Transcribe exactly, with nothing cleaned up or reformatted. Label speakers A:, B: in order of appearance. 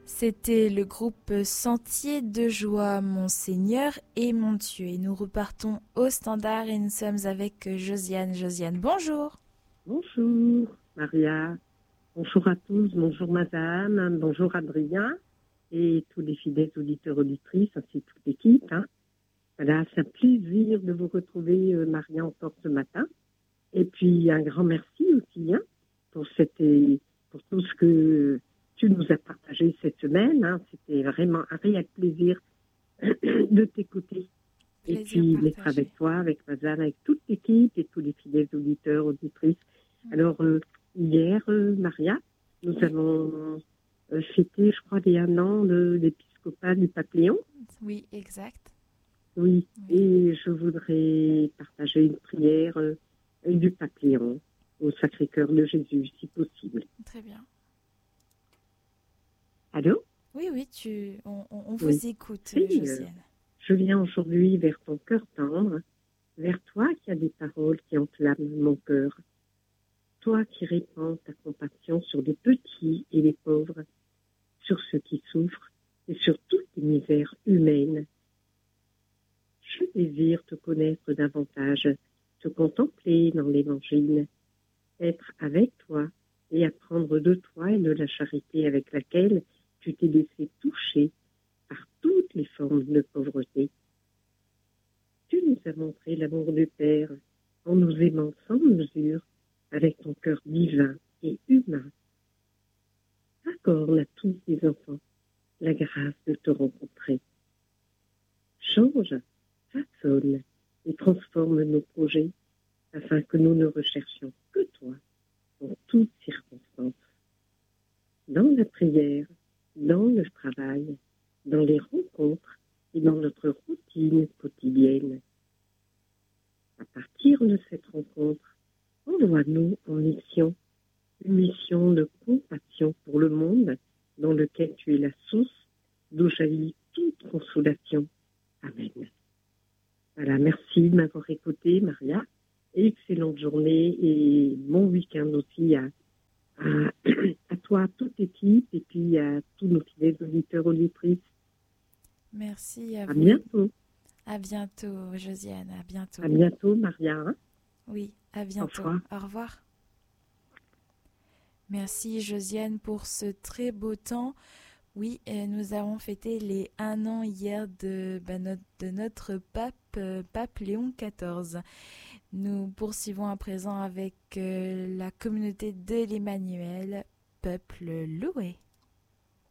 A: C'était le groupe Sentier de Joie, Mon Seigneur et mon Dieu. Et nous repartons au standard et nous sommes avec Josiane. Josiane, bonjour.
B: Bonjour Maria, bonjour à tous, bonjour madame, bonjour Adrien et tous les fidèles auditeurs auditrices ainsi que toute l'équipe. Hein. Voilà, c'est un plaisir de vous retrouver euh, Maria encore ce matin. Et puis un grand merci aussi hein, pour, cette, pour tout ce que tu nous as partagé cette semaine. Hein. C'était vraiment un réel plaisir de t'écouter. Plaisir et puis
A: partagé.
B: d'être avec toi, avec Mazan, avec toute l'équipe et tous les fidèles auditeurs, auditrices. Mmh. Alors, euh, hier, euh, Maria, nous oui. avons euh, fêté, je crois, il y a un an, le, l'épiscopat du Pape Léon.
A: Oui, exact.
B: Oui, oui. Et je voudrais partager une prière euh, du Pape Léon au Sacré-Cœur de Jésus, si possible.
A: Très bien.
B: Allô?
A: Oui, oui, tu, on, on, on
B: oui.
A: vous écoute,
B: oui,
A: Josiane.
B: Euh, je viens aujourd'hui vers ton cœur tendre, vers toi qui as des paroles qui enflamment mon cœur. Toi qui répands ta compassion sur les petits et les pauvres, sur ceux qui souffrent et sur toutes les misères humaines. Je désire te connaître davantage, te contempler dans l'Évangile, être avec toi et apprendre de toi et de la charité avec laquelle tu t'es laissé toucher par toutes les formes de pauvreté. Tu nous as montré l'amour du Père en nous aimant sans mesure, avec ton cœur divin et humain. Accorde à tous tes enfants la grâce de te rencontrer. Change, façonne et transforme nos projets afin que nous ne recherchions que toi en toutes circonstances. Dans la prière, dans le travail, dans les rencontres et dans notre routine quotidienne. À partir de cette rencontre, envoie-nous en mission, une mission de compassion pour le monde dans lequel tu es la source d'où jaillit toute consolation. Amen. Voilà, merci de m'avoir écouté, Maria. Excellente journée et bon week-end aussi à, à, à toi, à toute l'équipe et puis à tous nos fidèles auditeurs, auditrices.
A: Merci à,
B: à
A: vous.
B: À bientôt.
A: À bientôt, Josiane. À bientôt.
B: À bientôt, Maria.
A: Oui, à bientôt.
B: Au revoir.
A: Au revoir. Merci, Josiane, pour ce très beau temps. Oui, nous avons fêté les un an hier de, bah, notre, de notre pape, euh, pape Léon quatorze. Nous poursuivons à présent avec euh, la communauté de l'Emmanuel, peuple loué.